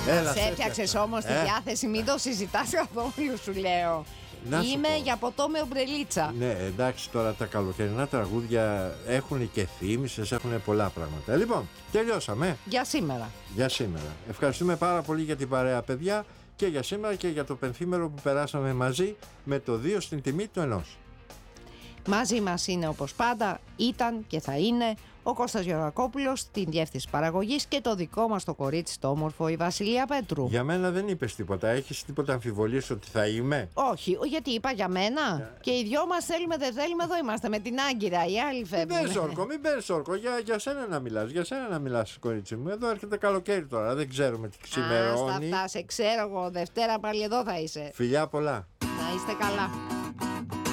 Σε έφτιαξες όμως τη διάθεση, μην το συζητάς καθόλου, σου λέω. Είμαι για ποτό με ομπρελίτσα. Ναι, εντάξει, τώρα τα καλοκαιρινά τραγούδια έχουν και θύμησες, έχουν πολλά πράγματα. Λοιπόν, τελειώσαμε. Για σήμερα. Για σήμερα. Ευχαριστούμε πάρα πολύ για την παρέα, παιδιά, και για σήμερα και για το πενθήμερο που περάσαμε μαζί με το 2 στην τιμή του 1. Μαζί μας είναι όπως πάντα, ήταν και θα είναι ο Κώστας Γεωργακόπουλος στην διεύθυνση παραγωγής και το δικό μας το κορίτσι το όμορφο, η Βασιλεία Πέτρου. Για μένα δεν είπες τίποτα, έχεις τίποτα αμφιβολίες ότι θα είμαι? Όχι, γιατί είπα για μένα. Και οι δυο μας θέλουμε, δεν θέλουμε, εδώ είμαστε με την Άγκυρα, οι άλλοι φεύγουν. Μην παίρνεις όρκο, για σένα να μιλάς, για σένα να μιλάς, κορίτσι μου. Εδώ έρχεται καλοκαίρι τώρα, δεν ξέρουμε τι ξημερώνει. Θα φτάσει, ξέρω εγώ, Δευτέρα πάλι εδώ θα είσαι. Φιλιά πολλά. Να είστε καλά.